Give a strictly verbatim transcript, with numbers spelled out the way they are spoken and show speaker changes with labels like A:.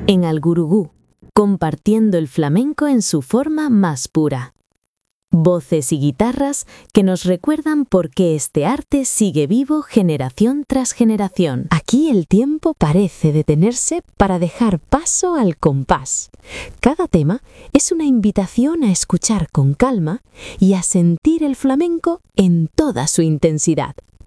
A: en Algurugú, compartiendo el flamenco en su forma más pura. Voces y guitarras que nos recuerdan por qué este arte sigue vivo generación tras generación.
B: Aquí el tiempo parece detenerse para dejar paso al compás. Cada tema es una invitación a escuchar con calma y a sentir el flamenco en toda su intensidad.